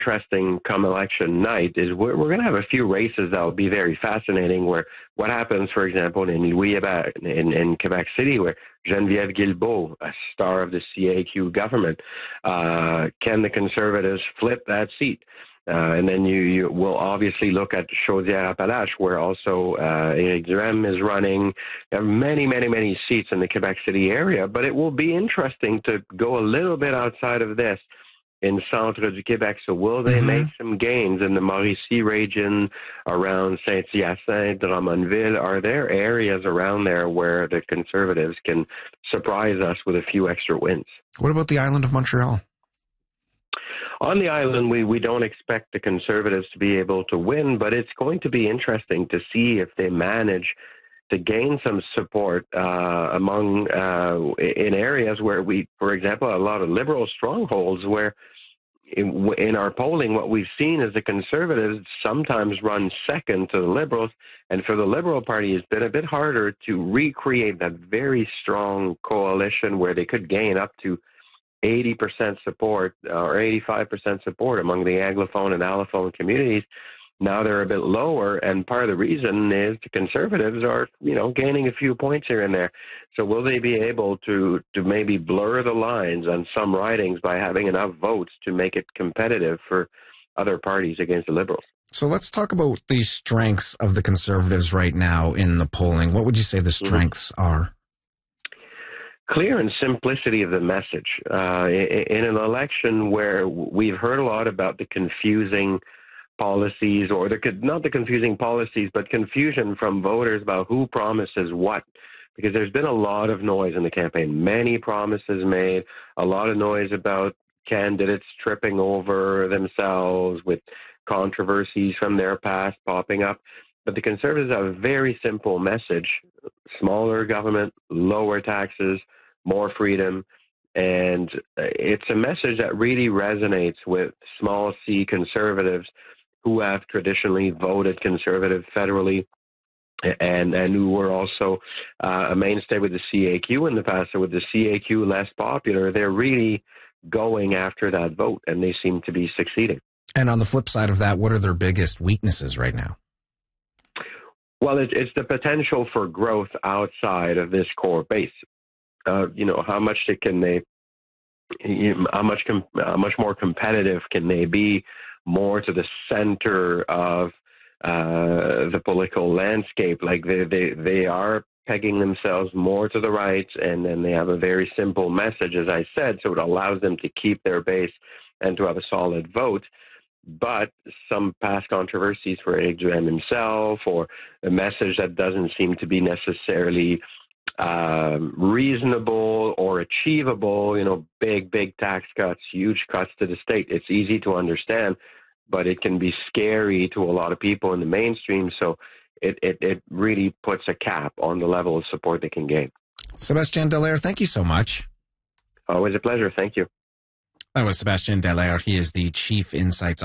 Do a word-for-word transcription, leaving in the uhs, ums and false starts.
interesting come election night is we're, we're going to have a few races that will be very fascinating, where what happens, for example, in Louis, in, in Quebec City, where Geneviève Guilbeault, a star of the C A Q government, uh, can the Conservatives flip that seat? Uh, and then you, you will obviously look at Chaudière-Appalaches, where also uh, Éric Duhaime is running. There are many, many, many seats in the Quebec City area, but it will be interesting to go a little bit outside of this in Centre du Québec. So will they mm-hmm. make some gains in the Mauricie region, around Saint-Hyacinthe, Drummondville? Are there areas around there where the Conservatives can surprise us with a few extra wins? What about the island of Montreal? On the island, we, we don't expect the Conservatives to be able to win, but it's going to be interesting to see if they manage to gain some support uh, among uh, in areas where we, for example, a lot of Liberal strongholds where in, in our polling, what we've seen is the Conservatives sometimes run second to the Liberals, and for the Liberal Party, it's been a bit harder to recreate that very strong coalition where they could gain up to eighty percent support or eighty-five percent support among the Anglophone and Allophone communities. Now they're a bit lower, and part of the reason is the Conservatives are, you know, gaining a few points here and there. So will they be able to, to maybe blur the lines on some ridings by having enough votes to make it competitive for other parties against the Liberals? So let's talk about the strengths of the Conservatives right now in the polling. What would you say the strengths mm-hmm. are? Clear and simplicity of the message. Uh, in an election where we've heard a lot about the confusing policies, or the not the confusing policies, but confusion from voters about who promises what, because there's been a lot of noise in the campaign. Many promises made, a lot of noise about candidates tripping over themselves with controversies from their past popping up. But the Conservatives have a very simple message: smaller government, lower taxes, more freedom. And it's a message that really resonates with small C Conservatives who have traditionally voted Conservative federally, and, and who were also uh, a mainstay with the C A Q in the past. So with the C A Q less popular, they're really going after that vote, and they seem to be succeeding. And on the flip side of that, what are their biggest weaknesses right now? Well, it, it's the potential for growth outside of this core base. Uh, you know, how much can they, how much, com, how much more competitive can they be, more to the center of uh, the political landscape? Like they, they, they are pegging themselves more to the right, and then they have a very simple message, as I said, so it allows them to keep their base and to have a solid vote. But some past controversies for Éric Duhaime himself, or a message that doesn't seem to be necessarily um, reasonable or achievable, you know, big, big tax cuts, huge cuts to the state. It's easy to understand, but it can be scary to a lot of people in the mainstream. So it, it, it really puts a cap on the level of support they can gain. Sébastien Dallaire, thank you so much. Always a pleasure. Thank you. That was Sébastien Dallaire. He is the Chief Insights